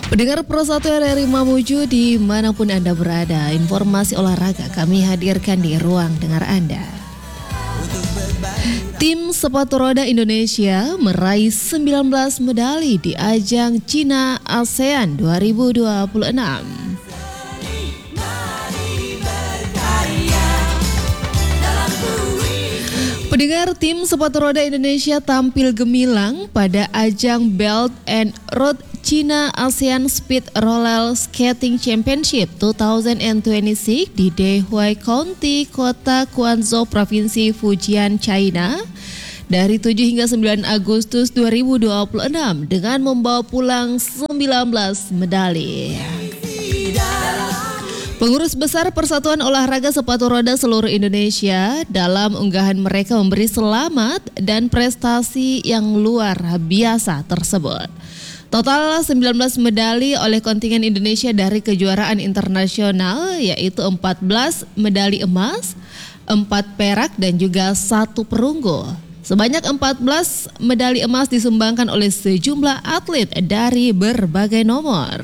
Pendengar Pro 1 RRI Mamuju dimanapun Anda berada, informasi olahraga kami hadirkan di ruang dengar Anda. Tim sepatu roda Indonesia meraih 19 medali di ajang Cina ASEAN 2026. Pendengar, tim sepatu roda Indonesia tampil gemilang pada ajang Belt and Road China ASEAN Speed Roller Skating Championship 2026 di Dehuai County, Kota Guangzhou, Provinsi Fujian, China dari 7 hingga 9 Agustus 2026 dengan membawa pulang 19 medali. Pengurus Besar Persatuan Olahraga Sepatu Roda seluruh Indonesia dalam unggahan mereka memberi selamat dan prestasi yang luar biasa tersebut. Total 19 medali oleh kontingen Indonesia dari kejuaraan internasional, yaitu 14 medali emas, 4 perak dan juga 1 perunggu. Sebanyak 14 medali emas disumbangkan oleh sejumlah atlet dari berbagai nomor.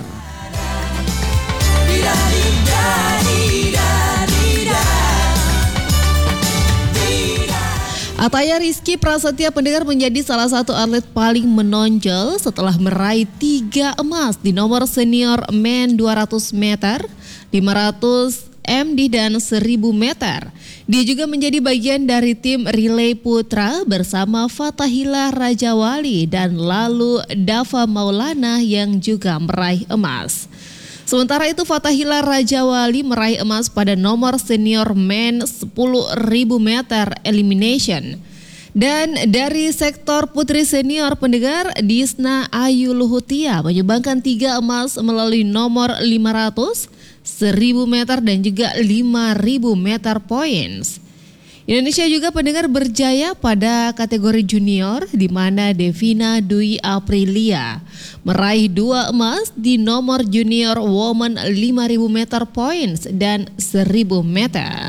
Ataya Rizky Prasetya, pendengar, menjadi salah satu atlet paling menonjol setelah meraih 3 emas di nomor senior men 200 meter, 500 MD dan 1000 meter. Dia juga menjadi bagian dari tim relay putra bersama Fatahillah Rajawali dan lalu Dava Maulana yang juga meraih emas. Sementara itu Fatahillah Rajawali meraih emas pada nomor senior men 10.000 meter elimination. Dan dari sektor putri senior, pendengar, Disna Ayu Luhutia menyumbangkan 3 emas melalui nomor 500, 1000 meter dan juga 5000 meter points. Indonesia juga, pendengar, berjaya pada kategori junior di mana Devina Dwi Aprilia meraih 2 emas di nomor junior woman 5000 meter points dan 1000 meter.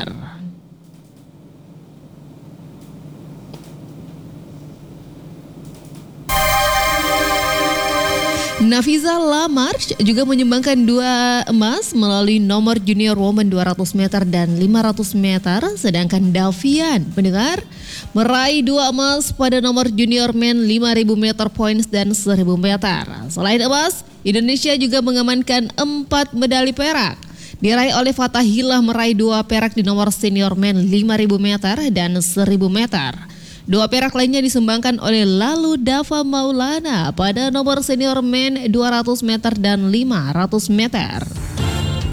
Nafiza Lamarch juga menyumbangkan 2 emas melalui nomor junior woman 200 meter dan 500 meter, sedangkan Davian, pendengar, meraih 2 emas pada nomor junior men 5000 meter points dan 1000 meter. Selain emas, Indonesia juga mengamankan 4 medali perak. Diraih oleh Fatahillah meraih 2 perak di nomor senior men 5000 meter dan 1000 meter. 2 perak lainnya disumbangkan oleh lalu Dava Maulana pada nomor senior men 200 meter dan 500 meter.